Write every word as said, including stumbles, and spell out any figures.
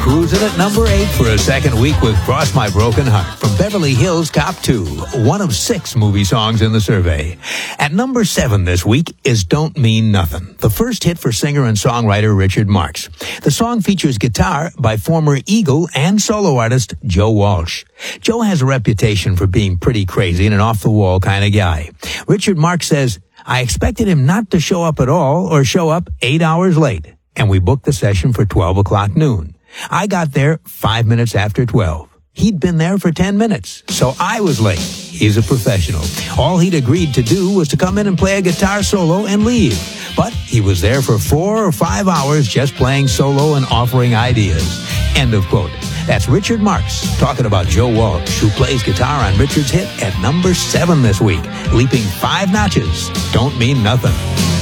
cruising at number eight for a second week with Cross My Broken Heart from Beverly Hills Cop two, one of six movie songs in the survey. At number seven this week is Don't Mean Nothing, the first hit for singer and songwriter Richard Marx. The song features guitar by former Eagle and solo artist Joe Walsh. Joe has a reputation for being pretty crazy and an off-the-wall kind of guy. Richard Marx says, I expected him not to show up at all or show up eight hours late, and we booked the session for twelve o'clock noon. I got there five minutes after twelve. He'd been there for ten minutes, so I was late. He's a professional. All he'd agreed to do was to come in and play a guitar solo and leave. But he was there for four or five hours just playing solo and offering ideas. End of quote. That's Richard Marx talking about Joe Walsh, who plays guitar on Richard's hit at number seven this week, leaping five notches. Don't Mean Nothing.